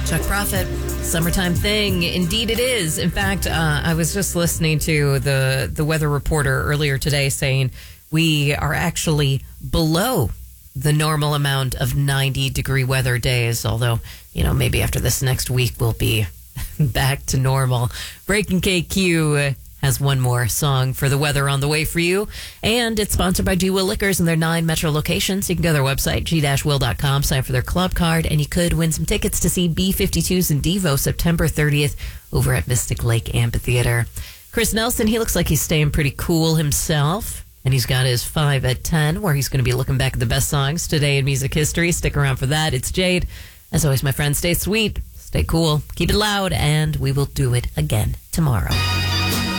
Chuck Prophet, summertime thing. Indeed it is. In fact, I was just listening to the weather reporter earlier today saying we are actually below the normal amount of 90-degree weather days, although, maybe after this next week we'll be back to normal. Breaking KQ has one more song for the weather on the way for you, and it's sponsored by G. Will Liquors and their 9 metro locations. You can go to their website, g-will.com, sign up for their club card, and you could win some tickets to see B-52s in Devo September 30th over at Mystic Lake Amphitheater. Chris Nelson, he looks like he's staying pretty cool himself, and he's got his 5 at 10, where he's going to be looking back at the best songs today in music history. Stick around for that. It's Jade. As always, my friends, stay sweet, stay cool, keep it loud, and we will do it again tomorrow.